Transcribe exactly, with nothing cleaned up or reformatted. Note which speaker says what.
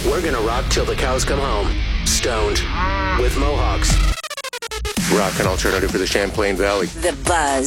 Speaker 1: We're gonna rock till the cows come home. Stoned. With Mohawks. Rock and alternative for the Champlain Valley.
Speaker 2: The Buzz.